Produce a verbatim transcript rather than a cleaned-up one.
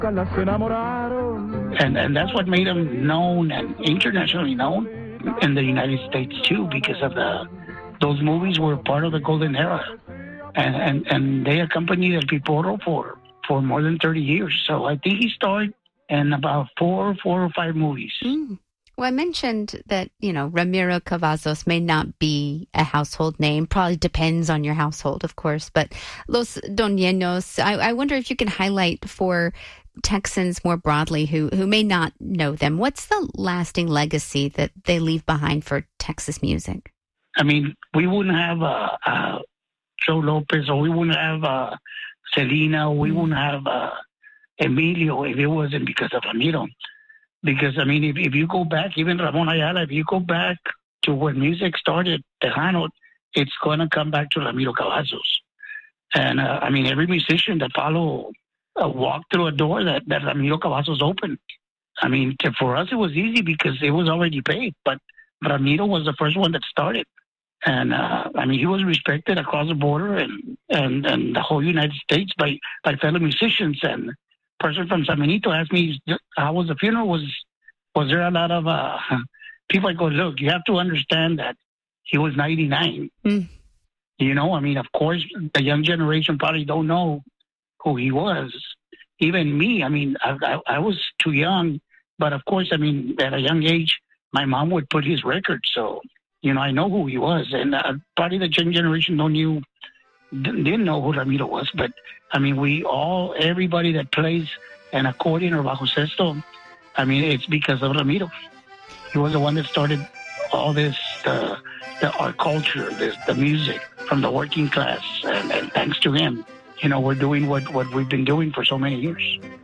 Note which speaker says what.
Speaker 1: And, and that's what made him known and internationally known in the United States, too, because of the those movies were part of the golden era. And, and, and they accompanied El Piporro for, for more than thirty years. So I think he starred in about four, four or five movies.
Speaker 2: Mm. Well, I mentioned that, you know, Ramiro Cavazos may not be a household name. Probably depends on your household, of course. But Los Doñeños, I, I wonder if you can highlight for Texans more broadly who, who may not know them, what's the lasting legacy that they leave behind for Texas music?
Speaker 1: I mean, we wouldn't have uh, uh, Joe Lopez, or we wouldn't have uh, Selena, or we mm-hmm. wouldn't have uh, Emilio if it wasn't because of Ramiro. Because, I mean, if, if you go back, even Ramon Ayala, if you go back to when music started, Tejano, it's going to come back to Ramiro Cavazos. And, uh, I mean, every musician that follow uh, walked through a door that, that Ramiro Cavazos opened. I mean, to, for us, it was easy because it was already paid. But Ramiro was the first one that started. And, uh, I mean, he was respected across the border and, and, and the whole United States by, by fellow musicians. And a person from San Benito asked me, how was the funeral? Was was there a lot of uh, people? I go, look, you have to understand that he was ninety-nine. Mm. You know, I mean, of course, the young generation probably don't know who he was. Even me, I mean, I, I, I was too young. But, of course, I mean, at a young age, my mom would put his record. So, you know, I know who he was. And uh, probably the young generation don't knew, didn't know who Ramiro was. But, I mean, we all, everybody that plays an accordion or bajo sexto, I mean, it's because of Ramiro. He was the one that started all this, uh, the art culture, this, the music from the working class. And, and thanks to him, you know, we're doing what, what we've been doing for so many years.